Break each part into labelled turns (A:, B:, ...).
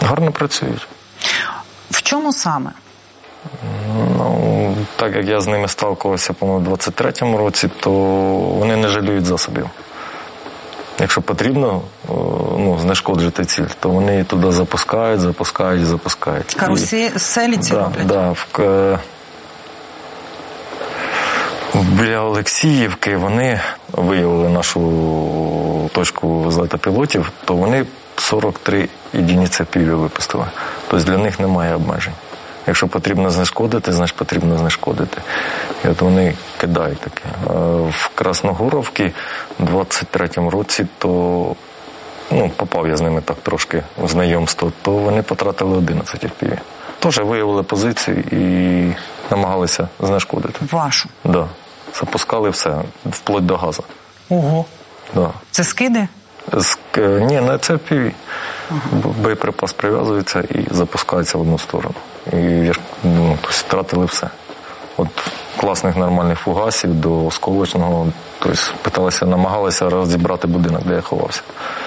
A: Гарно працюють.
B: В чому саме?
A: Ну, так як я з ними сталкувався, по-моєму, у 23-му році, то вони не жаліють засобів. Якщо потрібно, знешкоджити ціль, то вони її туди запускають.
B: Каруселі ці роблять?
A: Так. Біля Олексіївки вони виявили нашу точку злету пілотів, то вони 43 єдиниці піві випустили. Тобто для них немає обмежень. Якщо потрібно знешкодити, значить потрібно знешкодити. І от вони кидають таке. В Красногоровці у 23-му році, то попав я з ними так трошки в знайомство, то вони потратили 11 FPV. Теж виявили позицію і намагалися знешкодити.
B: Вашу?
A: Так. Да. Запускали все, вплоть до газу.
B: Ого.
A: Да.
B: Це скиди?
A: Ні, не це FPV. Боєприпас прив'язується і запускається в одну сторону. І втратили все. От класних нормальних фугасів до осколочного. Тобто намагалися розібрати будинок, де я ховався.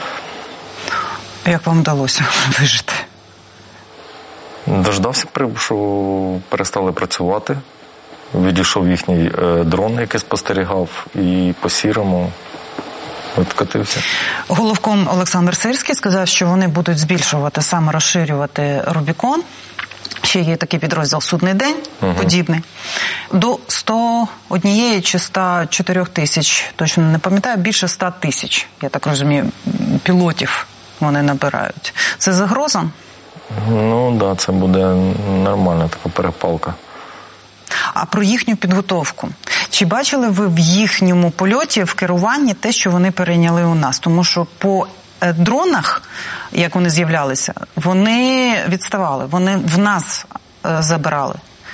B: Як вам вдалося вижити?
A: Дождався, що перестали працювати. Відійшов їхній дрон, який спостерігав, і по сірому відкотився.
B: Головком Олександр Сирський сказав, що вони будуть збільшувати, саме розширювати Рубікон. Ще є такий підрозділ «Судний день», подібний. До 101 чи 104 тисяч, точно не пам'ятаю, більше 100 тисяч, я так розумію, пілотів вони набирають. Це загроза?
A: Так, це буде нормальна така перепалка.
B: А про їхню підготовку. Чи бачили ви в їхньому польоті, в керуванні те, що вони перейняли у нас? Тому що по дронах, як вони з'являлися, вони відставали, вони в нас забирали.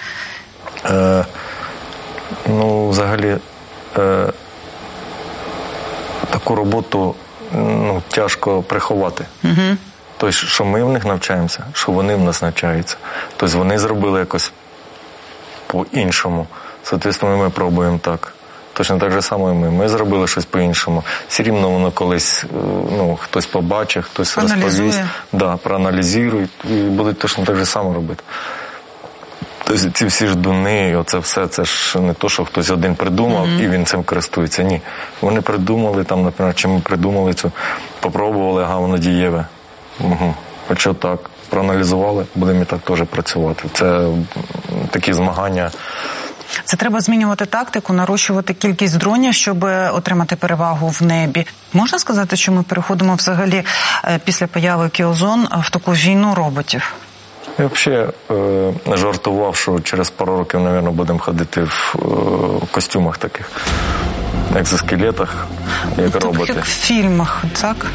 A: Взагалі, таку роботу тяжко приховати. Угу. Тобто, що ми в них навчаємося, що вони в нас навчаються. Тобто, вони зробили якось по-іншому. Соответственно, ми пробуємо так. Точно так же само і ми. Ми зробили щось по-іншому. Все рівно воно колись, хтось побачить, хтось розповість. Да, проаналізує і будуть точно так же само робити. Тобто ці всі ждуни, оце все, це ж не то, що хтось один придумав і він цим користується. Ні. Вони придумали, наприклад, чи ми придумали цю, попробували, воно дієве. Якщо так, проаналізували, будемо і так теж працювати. Це такі змагання.
B: Це треба змінювати тактику, нарощувати кількість дронів, щоб отримати перевагу в небі. Можна сказати, що ми переходимо взагалі після появи Кіозон в таку війну роботів?
A: Я взагалі жартував, що через пару років, мабуть, будемо ходити в костюмах таких, екзоскелетах, як роботи.
B: Як в фільмах, так?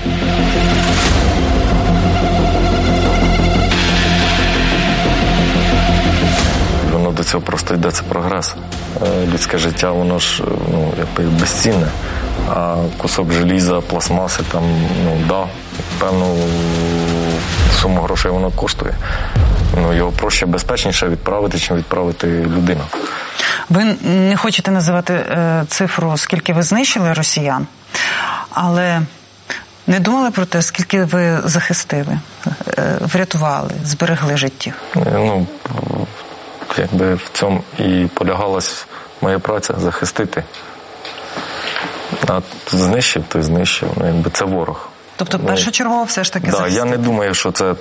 A: До цього просто йдеться прогрес. Людське життя, воно ж безцінне, а кусок желіза, пластмаси, певну суму грошей воно коштує. Його проще, безпечніше відправити, чим відправити людину.
B: Ви не хочете називати цифру, скільки ви знищили росіян, але не думали про те, скільки ви захистили, врятували, зберегли життів?
A: Якби в цьому і полягалась моя праця – захистити. А знищив, то й знищив. Це ворог.
B: Тобто першочергово все ж таки захистити?
A: Я не думаю, що це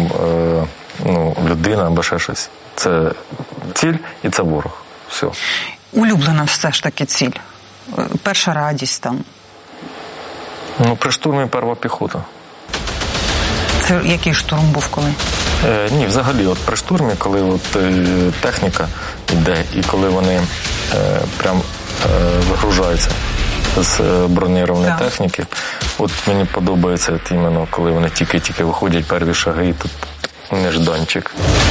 A: людина або ще щось. Це ціль і це ворог. Все.
B: Улюблена все ж таки ціль? Перша радість там?
A: При штурмі перша піхота.
B: Це який штурм був коли?
A: Ні, взагалі, при штурмі, коли техніка йде і коли вони прям вигружаються з бронірованої техніки, мені подобається іменно, коли вони тільки виходять перші шаги, і тут нежданчик.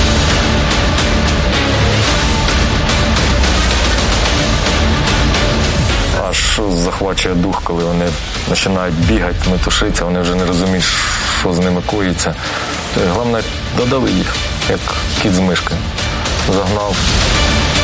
A: Аж захвачує дух, коли вони починають бігати, метушитися, вони вже не розуміють, що з ними коїться. Головне, додали їх, як кіт з мишкою. Загнав.